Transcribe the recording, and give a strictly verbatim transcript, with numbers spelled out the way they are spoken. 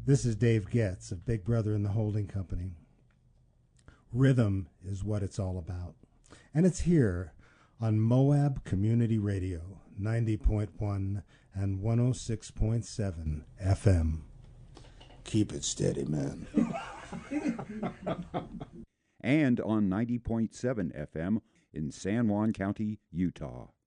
This is Dave Getz of Big Brother and the Holding Company. Rhythm is what it's all about. And it's here on Moab Community Radio, ninety point one and one oh six point seven F M. Keep it steady, man. And on ninety point seven F M in San Juan County, Utah.